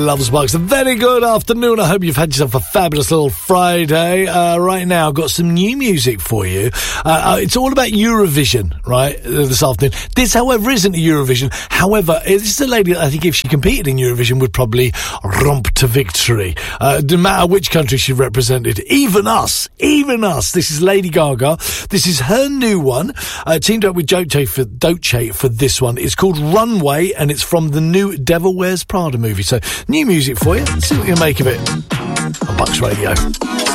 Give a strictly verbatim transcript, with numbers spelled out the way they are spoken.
Loves Bucks. A very good afternoon. I hope you've had yourself a fabulous little Friday. Uh, right now, I've got some new music for you. Uh, uh, it's all about Eurovision, right, uh, this afternoon. This, however, isn't a Eurovision. However, this is a lady that I think if she competed in Eurovision would probably romp to victory. Uh, no matter which country she represented. Even us. Even us. This is Lady Gaga. This is her new one. Uh, teamed up with Doce for, Doce for this one. It's called Runway, and it's from the new Devil Wears Prada movie. So, new music for you. Let's see what you make of it on Bucks Radio.